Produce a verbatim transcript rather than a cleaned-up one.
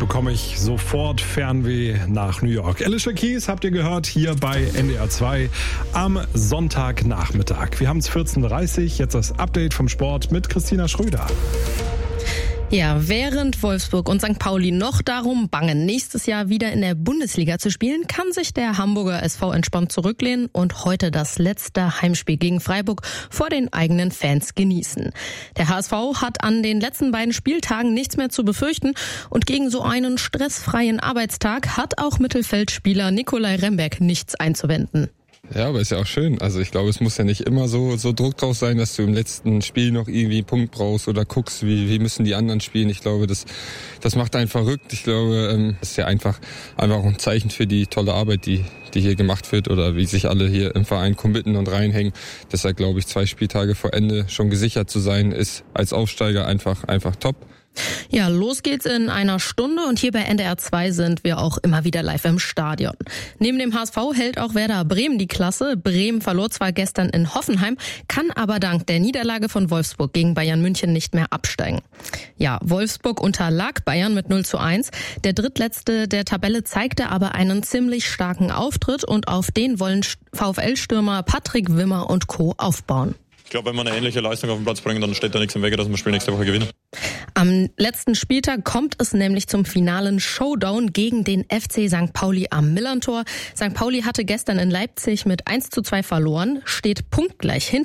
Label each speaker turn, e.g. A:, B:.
A: bekomme ich sofort Fernweh nach New York. Alicia Keys habt ihr gehört hier bei N D R zwei am Sonntagnachmittag. Wir haben es vierzehn Uhr dreißig, jetzt das Update vom Sport mit Christina Schröder.
B: Ja, während Wolfsburg und Sankt Pauli noch darum bangen, nächstes Jahr wieder in der Bundesliga zu spielen, kann sich der Hamburger S V entspannt zurücklehnen und heute das letzte Heimspiel gegen Freiburg vor den eigenen Fans genießen. Der H S V hat an den letzten beiden Spieltagen nichts mehr zu befürchten und gegen so einen stressfreien Arbeitstag hat auch Mittelfeldspieler Nikolai Rembeck nichts einzuwenden.
C: Ja, aber ist ja auch schön. Also ich glaube, es muss ja nicht immer so so Druck drauf sein, dass du im letzten Spiel noch irgendwie einen Punkt brauchst oder guckst, wie wie müssen die anderen spielen. Ich glaube, das das macht einen verrückt. Ich glaube, das ist ja einfach einfach auch ein Zeichen für die tolle Arbeit, die die hier gemacht wird oder wie sich alle hier im Verein committen und reinhängen. Deshalb glaube ich, zwei Spieltage vor Ende schon gesichert zu sein, ist als Aufsteiger einfach einfach top.
B: Ja, los geht's in einer Stunde und hier bei N D R zwei sind wir auch immer wieder live im Stadion. Neben dem H S V hält auch Werder Bremen die Klasse. Bremen verlor zwar gestern in Hoffenheim, kann aber dank der Niederlage von Wolfsburg gegen Bayern München nicht mehr absteigen. Ja, Wolfsburg unterlag Bayern mit null zu eins. Der drittletzte der Tabelle zeigte aber einen ziemlich starken Auftritt und auf den wollen VfL-Stürmer Patrick Wimmer und Co. aufbauen.
D: Ich glaube, wenn wir eine ähnliche Leistung auf den Platz bringen, dann steht da nichts im Wege, dass wir das Spiel nächste Woche gewinnen.
B: Am letzten Spieltag kommt es nämlich zum finalen Showdown gegen den F C Sankt Pauli am Millerntor. Sankt Pauli hatte gestern in Leipzig mit eins zu zwei verloren, steht punktgleich hinter